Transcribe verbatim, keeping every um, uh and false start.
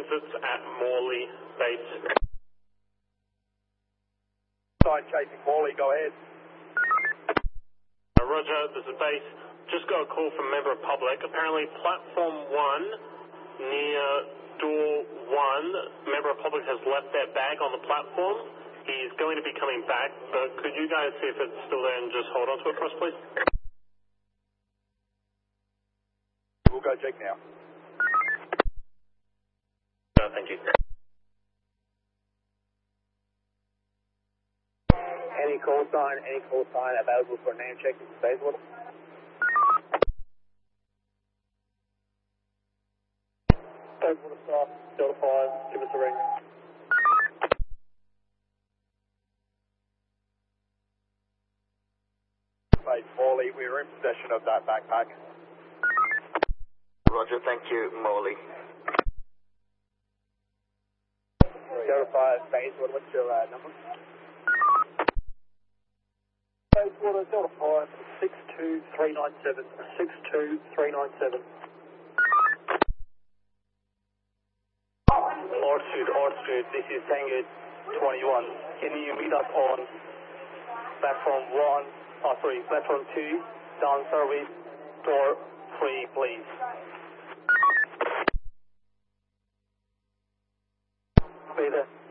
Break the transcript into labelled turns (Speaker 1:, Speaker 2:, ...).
Speaker 1: transits at Morley Base.
Speaker 2: Sign chasing Morley, go ahead.
Speaker 1: Uh, Roger, this is Base. Just got a call from a member of public. Apparently platform one near door one, member of public has left their bag on the platform. He's going to be coming back, but could you guys see if it's still there and just hold on to it for us, please?
Speaker 2: We'll go check now.
Speaker 1: Uh, thank you.
Speaker 2: Any call sign, any call sign available for a name check in Bayswater? Bayswater staff, Delta five, give us a ring. Mate, Morley, we are in possession of that backpack.
Speaker 3: Roger, thank you, Morley.
Speaker 2: Delta five, Bayswater, what's your uh, number? Bayswater, Delta five, six two three nine seven, six two three nine seven. Orchard, Orchard, this is Tango twenty-one. Can you meet us on platform one, oh sorry, platform two, down service, door three, please? Be there.